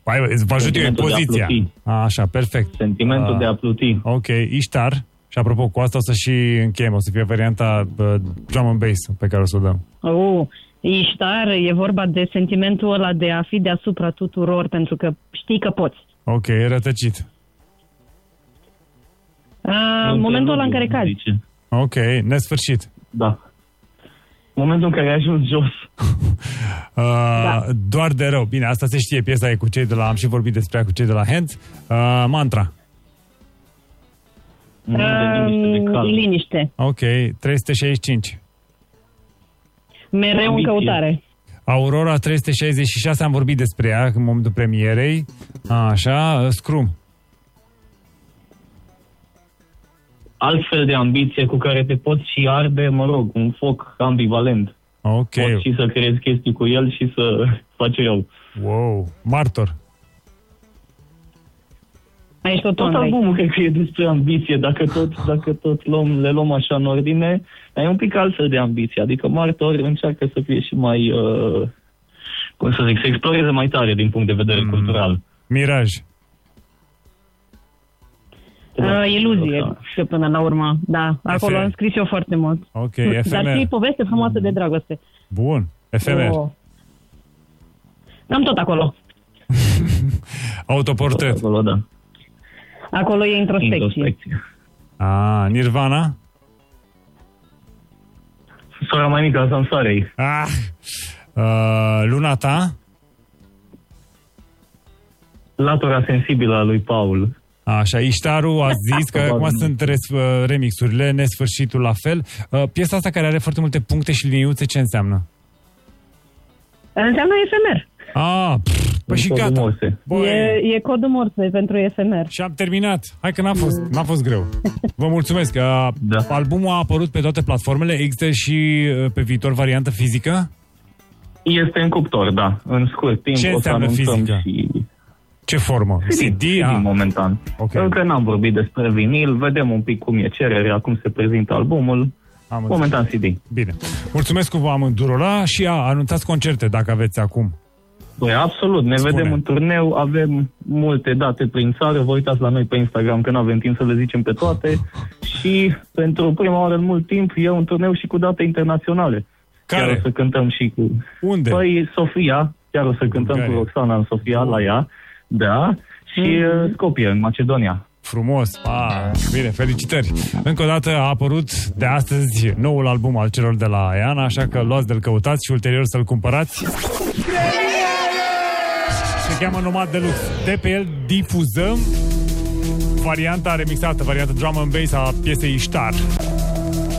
Vă ajut eu, e poziția. Așa, perfect. Sentimentul de a pluti. Ok, Ishtar. Și apropo, cu asta o să și încheiem. O să fie varianta drum and bass pe care o să o dăm. Ishtar, e vorba de sentimentul ăla de a fi deasupra tuturor, pentru că știi că poți. Ok, e rătăcit. Momentul ăla în care cazi. Ok, nesfârșit. Da. Momentul în care ai ajuns jos. Doar de rău. Bine, asta se știe, piesa e cu cei de la... Am și vorbit despre ea cu cei de la Hands. Mantra. Liniște. Ok, 365. Mereu în căutare. Aurora 366, am vorbit despre ea în momentul premierei. Așa, Scrum. Altfel de ambiție cu care te poți și arde, un foc ambivalent. Ok. Poți și să creezi chestii cu el și să faci rău. Wow. Martor. Aici tot albumul cred că e despre ambiție, dacă tot le luăm așa în ordine, dar e un pic altfel de ambiție. Adică Martor încearcă să fie și mai, să exploreze mai tare din punct de vedere cultural. Miraj. Iluzie, și până la urmă. Da, acolo am scris eu foarte mult. Ok, efemer. Dar și poveste frumoasă de dragoste. Bun, efemer. Am tot acolo. Autoportret. Acolo, da. Acolo e introspecție. Nirvana. Sora mai mică a Samsarei. Luna ta. Latura sensibilă a lui Paul. Așa, Ishtaru a zis că acum sunt remixurile, Nesfârșitul la fel. Piesa asta care are foarte multe puncte și liniuțe, ce înseamnă? Înseamnă efemer. Păi și gata. E codul Morse pentru efemer. Și am terminat. Hai că n-a fost greu. Vă mulțumesc. Albumul a apărut pe toate platformele. Există și pe viitor variantă fizică? Este în cuptor, da. În scurt timp. Ce înseamnă fizică? Ce formă? CD? Momentan. Okay. Încă n-am vorbit despre vinil. Vedem un pic cum e cererea, cum se prezintă albumul. Momentan CD. Bine. Mulțumesc cu amândurora și anunțați concerte dacă aveți acum. Păi, absolut. Ne vedem în turneu, avem multe date prin țară. Vă uitați la noi pe Instagram că n-avem timp să le zicem pe toate. Și pentru prima oară în mult timp e un turneu și cu date internaționale. Care? Chiar o să cântăm și cu... Unde? Păi, Sofia. Chiar o să cântăm cu Roxana în Sofia, la ea. Da. Și Skopje, în Macedonia. Frumos. Bine, felicitări. Încă o dată a apărut de astăzi noul album al celor de la Aiana, așa că luați de-l căutați și ulterior să-l cumpărați. Se cheamă Nomad Deluxe. De pe el difuzăm varianta remixată, varianta drum and bass a piesei Ishtar.